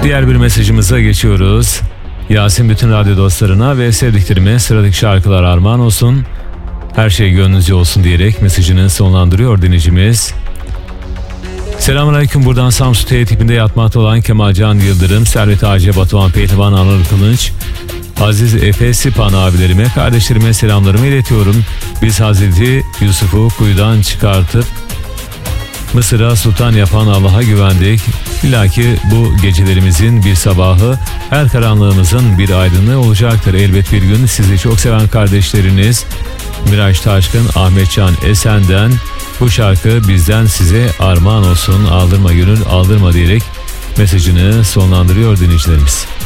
Diğer bir mesajımıza geçiyoruz. Yasin bütün radyo dostlarına ve sevdiklerime sıradaki şarkılar armağan olsun. Her şey gönlünüzce olsun diyerek mesajını sonlandırıyor dinleyicimiz. Selamünaleyküm, buradan Samsun T tipinde yatmakta olan Kemalcan Yıldırım, Servet Ağacı, Batuhan Pehlivan, Anıl Kılınç, Aziz Efe Sipan abilerime, kardeşlerime selamlarımı iletiyorum. Biz Hazreti Yusuf'u kuyudan çıkartıp Mısır'a sultan yapan Allah'a güvendik. İllaki bu gecelerimizin bir sabahı, her karanlığımızın bir aydınlığı olacaktır. Elbet bir gün sizi çok seven kardeşleriniz Miraç Taşkın, Ahmetcan Esen'den bu şarkı bizden size armağan olsun. Aldırma gönül aldırma diyerek mesajını sonlandırıyor dinleyicilerimiz.